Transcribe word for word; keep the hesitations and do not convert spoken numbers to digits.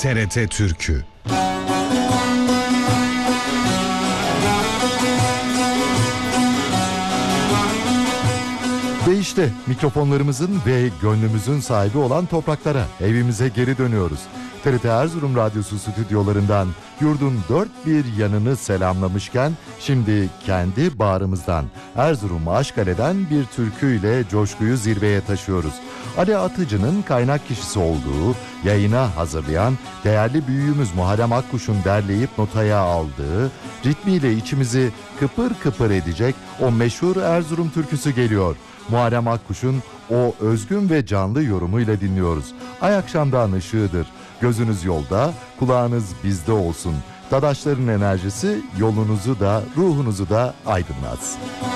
T R T Türkü. Ve işte mikrofonlarımızın ve gönlümüzün sahibi olan topraklara, evimize geri dönüyoruz. T R T Erzurum Radyosu stüdyolarından yurdun dört bir yanını selamlamışken şimdi kendi bağrımızdan Erzurum Aşkale'den bir türküyle coşkuyu zirveye taşıyoruz. Ali Atıcı'nın kaynak kişisi olduğu, yayına hazırlayan değerli büyüğümüz Muharrem Akkuş'un derleyip notaya aldığı, ritmiyle içimizi kıpır kıpır edecek o meşhur Erzurum türküsü geliyor. Muharrem Akkuş'un o özgün ve canlı yorumuyla dinliyoruz. Ay akşamdan ışığıdır. Gözünüz yolda, kulağınız bizde olsun. Dadaşların enerjisi yolunuzu da, ruhunuzu da aydınlatsın.